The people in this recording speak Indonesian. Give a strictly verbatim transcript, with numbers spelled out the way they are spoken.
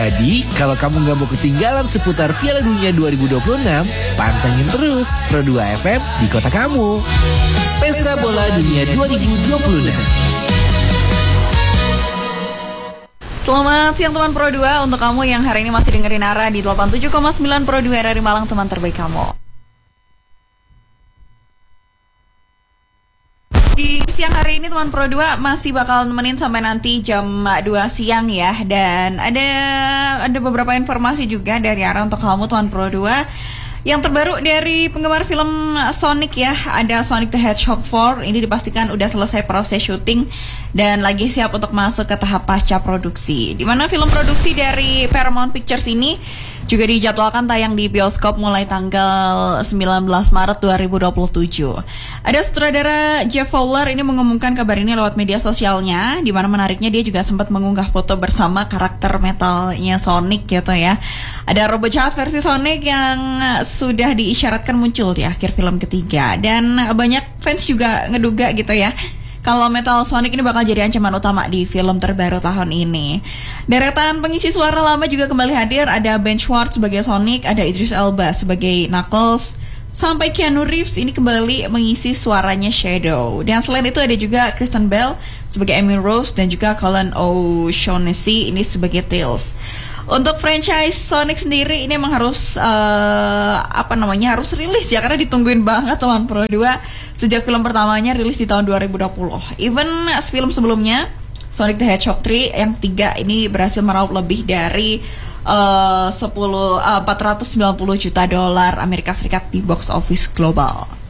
Jadi, kalau kamu nggak mau ketinggalan seputar Piala Dunia dua ribu dua puluh enam, pantengin terus Pro dua F M di kota kamu. Pesta Bola Dunia dua ribu dua puluh enam. Selamat siang teman Pro dua, untuk kamu yang hari ini masih dengerin Ara di delapan puluh tujuh koma sembilan Pro dua R R I Malang, teman terbaik kamu. Di siang hari ini teman Pro dua masih bakal nemenin sampai nanti jam dua siang ya. Dan ada ada beberapa informasi juga dari Ara untuk kamu teman Pro dua. Yang terbaru dari penggemar film Sonic ya, ada Sonic the Hedgehog empat. Ini dipastikan udah selesai proses syuting dan lagi siap untuk masuk ke tahap pasca produksi. Di mana film produksi dari Paramount Pictures ini juga dijadwalkan tayang di bioskop mulai tanggal sembilan belas Maret dua ribu dua puluh tujuh. Ada sutradara Jeff Fowler ini mengumumkan kabar ini lewat media sosialnya, di mana menariknya dia juga sempat mengunggah foto bersama karakter metalnya Sonic gitu ya. Ada robot jahat versi Sonic yang sudah diisyaratkan muncul di akhir film ketiga, dan banyak fans juga ngeduga gitu ya kalau Metal Sonic ini bakal jadi ancaman utama di film terbaru tahun ini. Deretan pengisi suara lama juga kembali hadir. Ada Ben Schwartz sebagai Sonic, ada Idris Elba sebagai Knuckles, sampai Keanu Reeves ini kembali mengisi suaranya Shadow. Dan selain itu ada juga Kristen Bell sebagai Amy Rose dan juga Colin O'Shaughnessy ini sebagai Tails. Untuk franchise Sonic sendiri ini emang harus uh, apa namanya harus rilis ya, karena ditungguin banget teman Pro dua sejak film pertamanya rilis di tahun dua ribu dua puluh. Even film sebelumnya Sonic the Hedgehog tiga yang tiga ini berhasil meraup lebih dari uh, sepuluh uh, empat ratus sembilan puluh juta dolar Amerika Serikat di box office global.